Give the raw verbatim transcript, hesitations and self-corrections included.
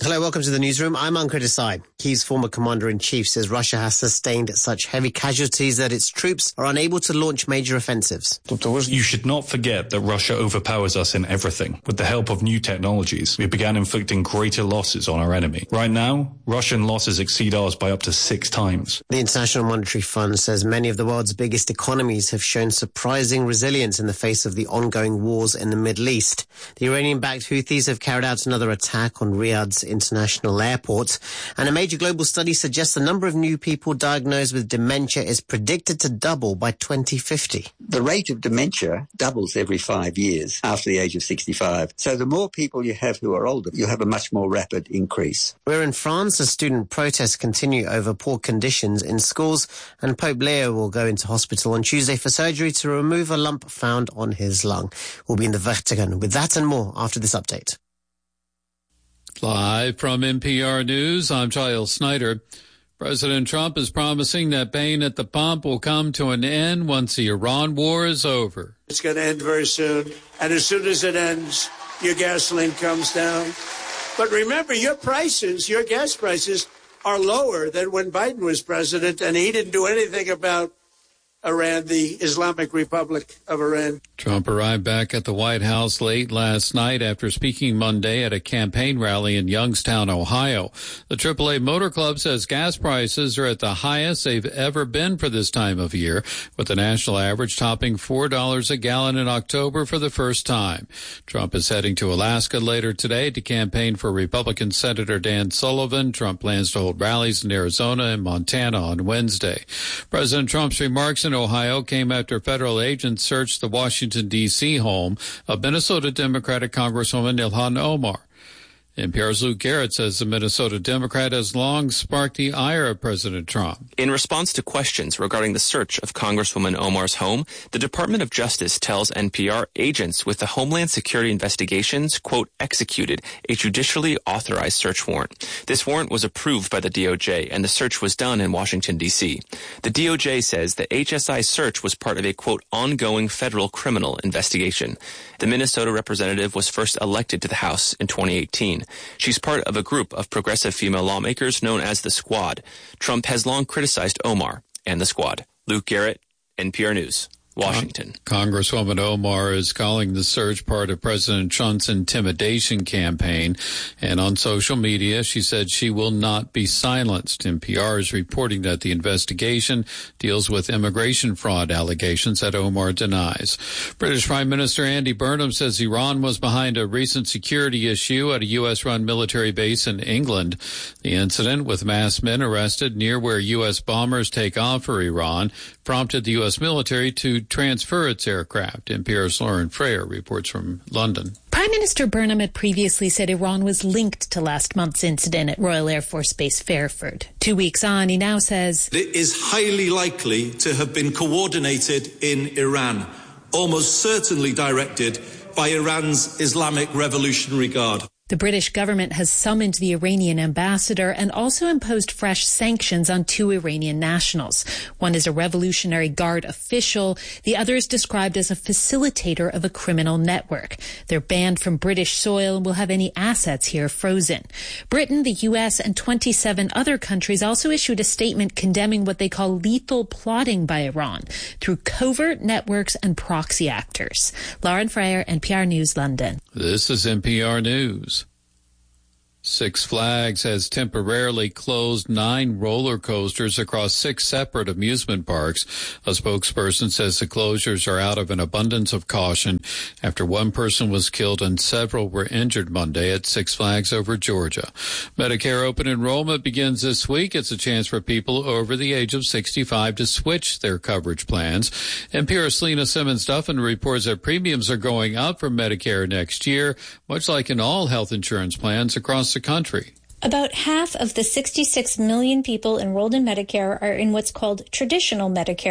Hello, welcome to the newsroom. I'm Ankur Desai. Kyiv's former commander-in-chief says Russia has sustained such heavy casualties that its troops are unable to launch major offensives. You should not forget that Russia overpowers us in everything. With the help of new technologies, we began inflicting greater losses on our enemy. Right now, Russian losses exceed ours by up to six times. The International Monetary Fund says many of the world's biggest economies have shown surprising resilience in the face of the ongoing wars in the Middle East. The Iranian-backed Houthis have carried out another attack on Riyadh's international airport, and a major global study suggests the number of new people diagnosed with dementia is predicted to double by twenty fifty. The rate of dementia doubles every five years after the age of sixty-five. So the more people you have who are older, you have a much more rapid increase. We're in France as student protests continue over poor conditions in schools, and Pope Leo will go into hospital on Tuesday for surgery to remove a lump found on his lung. We'll be in the Vatican with that and more after this update. Live from N P R News, I'm Giles Snyder. President Trump is promising that pain at the pump will come to an end once the Iran war is over. It's going to end very soon. And as soon as it ends, your gasoline comes down. But remember, your prices, your gas prices, are lower than when Biden was president, and he didn't do anything about Iran, the Islamic Republic of Iran. Trump arrived back at the White House late last night after speaking Monday at a campaign rally in Youngstown, Ohio. The triple A Motor Club says gas prices are at the highest they've ever been for this time of year, with the national average topping four dollars a gallon in October for the first time. Trump is heading to Alaska later today to campaign for Republican Senator Dan Sullivan. Trump plans to hold rallies in Arizona and Montana on Wednesday. President Trump's remarks in Ohio came after federal agents searched the Washington, D C home of Minnesota Democratic Congresswoman Ilhan Omar. N P R's Luke Garrett says the Minnesota Democrat has long sparked the ire of President Trump. In response to questions regarding the search of Congresswoman Omar's home, the Department of Justice tells N P R agents with the Homeland Security investigations, quote, executed a judicially authorized search warrant. This warrant was approved by the D O J, and the search was done in Washington, D C. The D O J says the H S I search was part of a, quote, ongoing federal criminal investigation. The Minnesota representative was first elected to the House in twenty eighteen. She's part of a group of progressive female lawmakers known as the Squad. Trump has long criticized Omar and the Squad. Luke Garrett, N P R News, Washington. Congresswoman Omar is calling the search part of President Trump's intimidation campaign. And on social media, she said she will not be silenced. N P R is reporting that the investigation deals with immigration fraud allegations that Omar denies. British Prime Minister Andy Burnham says Iran was behind a recent security issue at a U S-run military base in England. The incident, with masked men arrested near where U S bombers take off for Iran, prompted the U S military to transfer its aircraft. N P R's Lauren Freyer reports from London. Prime Minister Burnham had previously said Iran was linked to last month's incident at Royal Air Force Base Fairford. Two weeks on, he now says it is highly likely to have been coordinated in Iran, almost certainly directed by Iran's Islamic Revolutionary Guard. The British government has summoned the Iranian ambassador and also imposed fresh sanctions on two Iranian nationals. One is a Revolutionary Guard official. The other is described as a facilitator of a criminal network. They're banned from British soil and will have any assets here frozen. Britain, the U S, and twenty-seven other countries also issued a statement condemning what they call lethal plotting by Iran through covert networks and proxy actors. Lauren Freyer, N P R News, London. This is N P R News. Six Flags has temporarily closed nine roller coasters across six separate amusement parks. A spokesperson says the closures are out of an abundance of caution after one person was killed and several were injured Monday at Six Flags over Georgia. Medicare open enrollment begins this week. It's a chance for people over the age of sixty-five to switch their coverage plans. N P R's Selena Simmons-Duffin reports that premiums are going up for Medicare next year, much like in all health insurance plans across the country. About half of the sixty-six million people enrolled in Medicare are in what's called traditional Medicare